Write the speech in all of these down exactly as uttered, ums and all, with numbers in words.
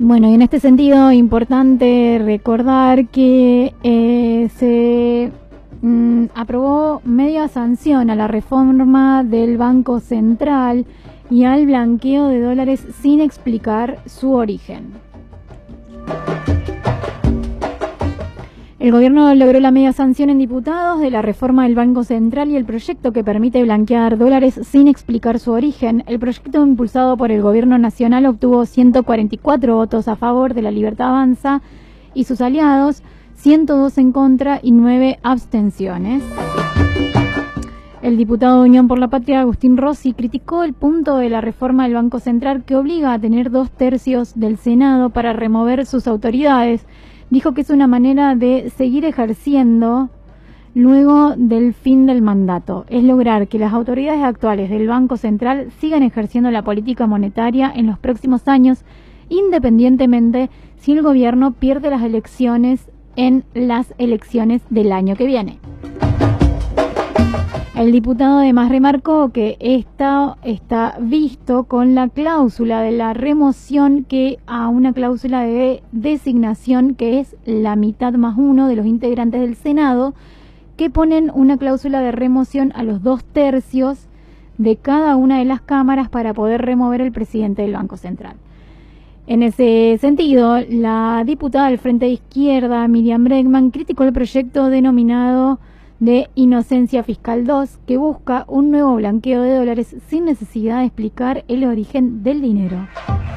Bueno, y en este sentido, importante recordar que eh, se mm, aprobó media sanción a la reforma del Banco Central y al blanqueo de dólares sin explicar su origen. El gobierno logró la media sanción en diputados de la reforma del Banco Central y el proyecto que permite blanquear dólares sin explicar su origen. El proyecto impulsado por el gobierno nacional obtuvo ciento cuarenta y cuatro votos a favor de La Libertad Avanza y sus aliados, ciento dos en contra y nueve abstenciones. El diputado de Unión por la Patria, Agustín Rossi, criticó el punto de la reforma del Banco Central que obliga a tener dos tercios del Senado para remover sus autoridades. Dijo que es una manera de seguir ejerciendo luego del fin del mandato. Es lograr que las autoridades actuales del Banco Central sigan ejerciendo la política monetaria en los próximos años, independientemente si el gobierno pierde las elecciones en las elecciones del año que viene. El diputado además remarcó que esta está visto con la cláusula de la remoción que a una cláusula de designación que es la mitad más uno de los integrantes del Senado, que ponen una cláusula de remoción a los dos tercios de cada una de las cámaras para poder remover al presidente del Banco Central. En ese sentido, la diputada del Frente de Izquierda, Miriam Bregman, criticó el proyecto denominado de Inocencia Fiscal dos, que busca un nuevo blanqueo de dólares sin necesidad de explicar el origen del dinero.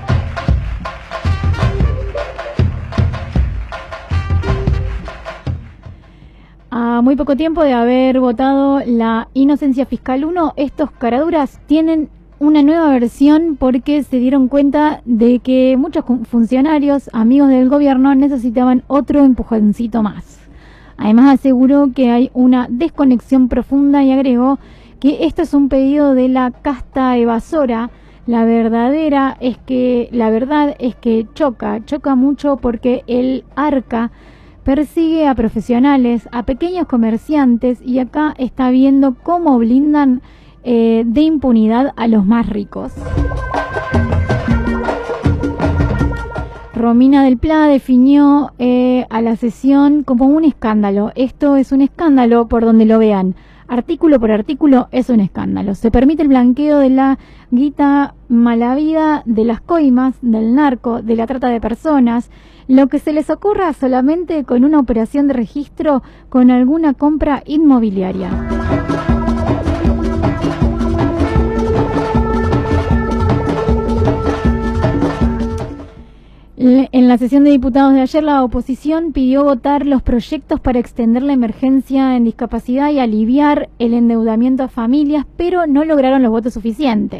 A muy poco tiempo de haber votado la Inocencia Fiscal uno, estos caraduras tienen una nueva versión porque se dieron cuenta de que muchos funcionarios, amigos del gobierno, necesitaban otro empujoncito más. Además aseguró que hay una desconexión profunda y agregó que esto es un pedido de la casta evasora. La verdadera es que, la verdad es que choca, choca mucho porque el ARCA persigue a profesionales, a pequeños comerciantes y acá está viendo cómo blindan eh, de impunidad a los más ricos. Romina del Pla definió eh, a la sesión como un escándalo. Esto es un escándalo por donde lo vean. Artículo por artículo es un escándalo. Se permite el blanqueo de la guita malavida, de las coimas, del narco, de la trata de personas. Lo que se les ocurra solamente con una operación de registro con alguna compra inmobiliaria. En la sesión de diputados de ayer, la oposición pidió votar los proyectos para extender la emergencia en discapacidad y aliviar el endeudamiento a familias, pero no lograron los votos suficientes.